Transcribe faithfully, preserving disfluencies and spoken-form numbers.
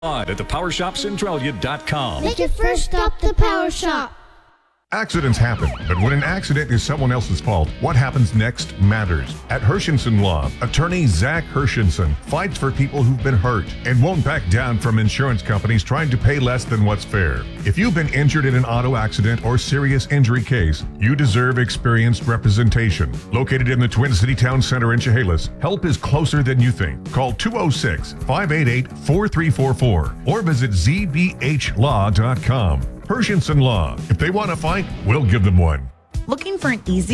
at the power shop centralia dot com. Make your first stop the Power Shop. Accidents happen, but when an accident is someone else's fault, what happens next matters. At Hershenson Law, attorney Zach Hershenson fights for people who've been hurt and won't back down from insurance companies trying to pay less than what's fair. If you've been injured in an auto accident or serious injury case, you deserve experienced representation. Located in the Twin City Town Center in Chehalis, help is closer than you think. Call two oh six, five eight eight, four three four four or visit z b h law dot com. Hershenson Law. If they want to fight, we'll give them one. Looking for an easy